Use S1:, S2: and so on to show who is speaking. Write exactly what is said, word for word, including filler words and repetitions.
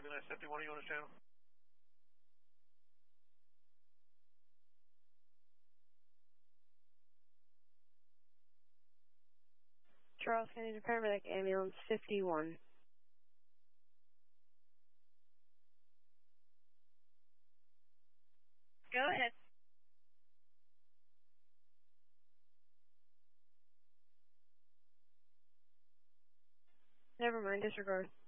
S1: Ambulance fifty-one, you on the channel?
S2: Charles County Paramedic Ambulance fifty-one.
S3: Go ahead.
S2: Never mind, disregard.